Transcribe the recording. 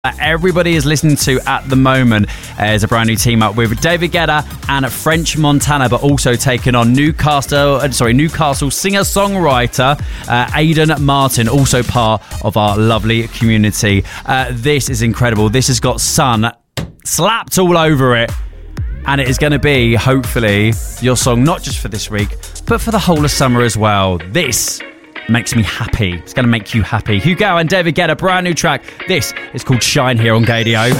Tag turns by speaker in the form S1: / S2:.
S1: Everybody is listening to at the moment is a brand new team up with David Guetta and French Montana, but also taking on Newcastle singer-songwriter Aidan Martin, also part of our lovely community. This is incredible. This has got Sun slapped all over it, and it is going to be, hopefully, your song not just for this week, but for the whole of summer as well. This makes me happy. It's going to make you happy. Hugo and David Guetta, brand new track. This is called Shine here on Gaydio.